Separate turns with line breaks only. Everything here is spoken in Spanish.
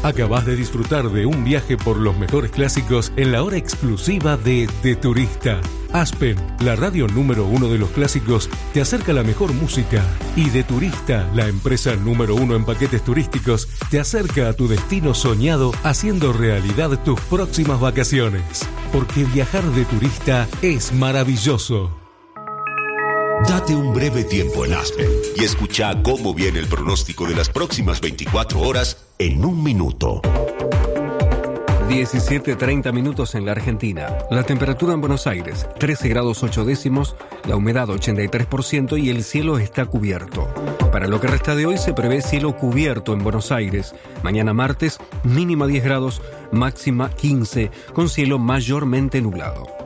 Acabás de disfrutar de un viaje por los mejores clásicos en la hora exclusiva de Turista. Aspen, la radio número 1 de los clásicos, te acerca la mejor música. Y De Turista, la empresa número 1 en paquetes turísticos, te acerca a tu destino soñado haciendo realidad tus próximas vacaciones. Porque viajar de turista es maravilloso.
Date un breve tiempo en Aspen y escucha cómo viene el pronóstico de las próximas 24 horas en un minuto.
17:30 minutos en la Argentina. La temperatura en Buenos Aires, 13 grados 8 décimos, la humedad 83% y el cielo está cubierto. Para lo que resta de hoy se prevé cielo cubierto en Buenos Aires. Mañana martes, mínima 10 grados, máxima 15, con cielo mayormente nublado.